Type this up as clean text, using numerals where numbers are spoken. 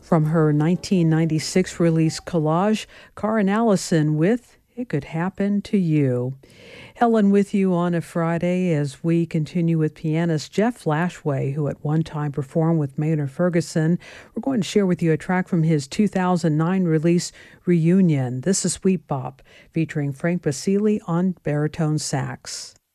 From her 1996 release Collage, Karen Allison with It Could Happen to You. Helen with you on a Friday as we continue with pianist Jeff Lashway, who at one time performed with Maynard Ferguson. We're going to share with you a track from his 2009 release, Reunion. This is Sweet Bop, featuring Frank Basile on baritone sax.